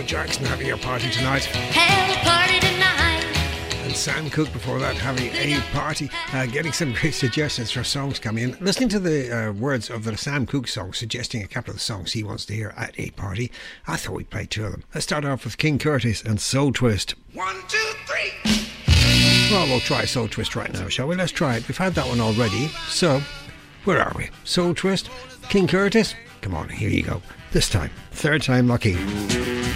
Jackson having a party tonight. Have a party tonight. And Sam Cooke before that having a party. Getting some great suggestions for songs coming in. Listening to the words of the Sam Cooke song, suggesting a couple of the songs he wants to hear at a party. I thought we'd play two of them. Let's start off with King Curtis and Soul Twist. 1, 2, 3. Well, we'll try Soul Twist right now, shall we? Let's try it. We've had that one already. So, where are we? Soul Twist? King Curtis? Come on, here you go. This time, third time lucky.